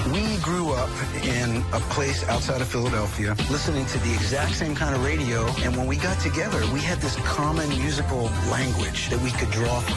We grew up in a place outside of Philadelphia, listening to the exact same kind of radio, and when we got together, we had this common musical language that we could draw from.